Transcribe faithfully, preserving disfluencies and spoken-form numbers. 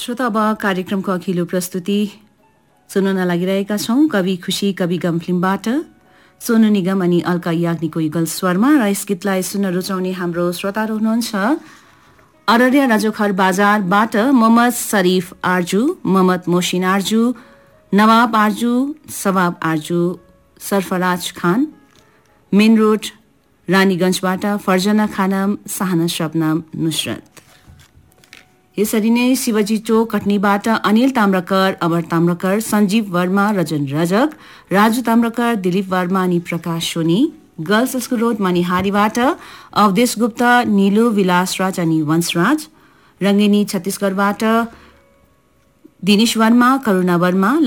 श्रोता अब कार्यक्रमको अघिल्लो प्रस्तुति सुन्न लागिरहेका छौं। कवि खुशी कवि गम फिल्मबाट सोनु निगम अनि अल्का याग्निकको युगल स्वरमा र यस गीतलाई सुन्न रुचाउने हाम्रो श्रोताहरू हुनुहुन्छ अररिया राजोखर बाजारबाट मोहम्मद शरीफ आर्जु, मोहम्मद मोसिन आर्जु, नवाब आर्जु, सवाब आर्जु, सरफराज खान, मेन रोड रानीगंजबाट फर्जना खानम, साहना शबनम, नुसरत। यसरी नै शिवजी चोक कटनीबाट अनिल ताम्रकर, अमर ताम्रकर, सञ्जीव वर्मा, रजन रजक, राजु ताम्रकर, दिलीप वर्मा अनि प्रकाश Sony. Girls school road मनिहारीबाट Awadhesh Gupta, नीलु विलासराज अनि वंशराज। रङ्गिनी छत्तीसगढबाट दिनेश वर्मा, करुणा वर्मा,